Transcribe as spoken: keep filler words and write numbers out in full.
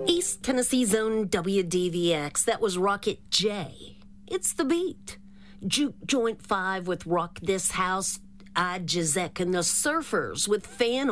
East Tennessee's own W D V X. That was Rocket J. It's the beat. Juke Joint five with Rock This House. I Jizek and the Surfers with Fan